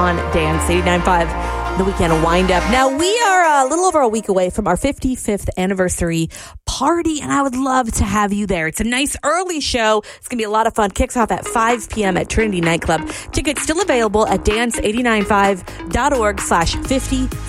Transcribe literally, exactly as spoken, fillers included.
on Dance eighty-nine point five, the weekend wind up. Now, we are a little over a week away from our fifty-fifth anniversary party, and I would love to have you there. It's a nice early show. It's going to be a lot of fun. Kicks off at five p.m. at Trinity Nightclub. Tickets still available at dance eighty-nine point five dot org slash fifty-fifth.